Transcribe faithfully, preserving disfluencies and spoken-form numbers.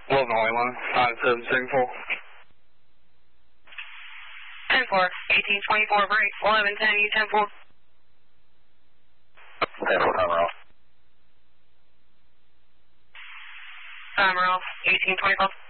eleven oh one, nine seven seven four. ten four, eighteen twenty-four, break, eleven ten, U ten four. ten four, timer off. Timer off, eighteen twenty-four.